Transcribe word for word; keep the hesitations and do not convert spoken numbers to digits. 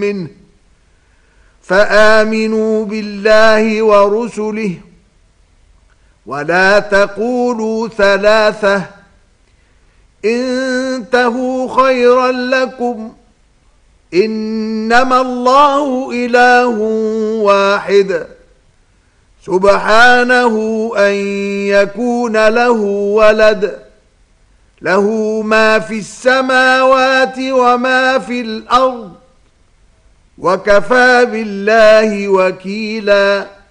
منه فآمنوا بالله ورسله ولا تقولوا ثلاثة انتهوا خيرا لكم إنما الله إله واحد سبحانه أن يكون له ولد له ما في السماوات وما في الأرض وكفى بالله وكيلا.